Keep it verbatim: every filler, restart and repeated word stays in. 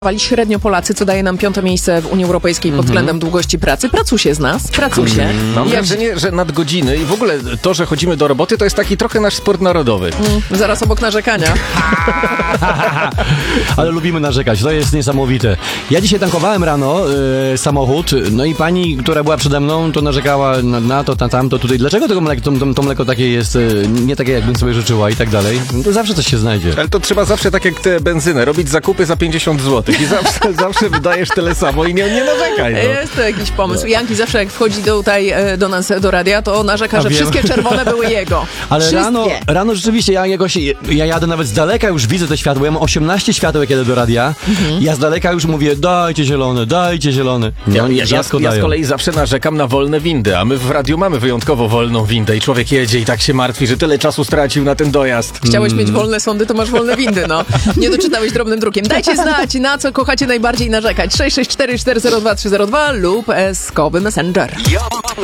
Średnio Polacy, co daje nam piąte miejsce w Unii Europejskiej pod Mhm. względem długości pracy. Pracuje z nas, pracuje. Mam Jak- wrażenie, że nadgodziny i w ogóle to, że chodzimy do roboty, to jest taki trochę nasz sport narodowy. Mm, zaraz obok narzekania. Ale lubimy narzekać, to jest niesamowite. Ja dzisiaj tankowałem rano e, samochód, no i pani, która była przede mną, to narzekała na, na to, na tamto, tutaj. Dlaczego tego mleko, to, to, to mleko takie jest, e, nie takie, jakbym sobie życzyła i tak dalej? No to zawsze coś się znajdzie. Ale to trzeba zawsze tak jak tę benzynę, robić zakupy za pięćdziesiąt złotych i zawsze, zawsze wydajesz tyle samo i nie, nie narzekaj. No. Jest to jakiś pomysł. Janki zawsze jak wchodzi tutaj e, do nas, do radia, to narzeka, A że wiem. wszystkie czerwone były jego. Ale Wszystkie. rano, rano rzeczywiście ja jakoś, ja jadę nawet z daleka, już widzę te światło, ja mam osiemnaście świateł, jak jadę do radia, Mhm. ja z daleka już mówię, dajcie zielone, dajcie zielone. No, Ja, ja, ja, rzadko ja z dają. kolei zawsze narzekam na wolne windy, a my w radiu mamy wyjątkowo wolną windę i człowiek jedzie i tak się martwi, że tyle czasu stracił na ten dojazd. Chciałeś mieć wolne sądy, to masz wolne windy, no. Nie doczytałeś drobnym drukiem. Dajcie znać, na co kochacie najbardziej narzekać. sześć sześć cztery cztery zero dwa trzy zero dwa lub eskowy Messenger.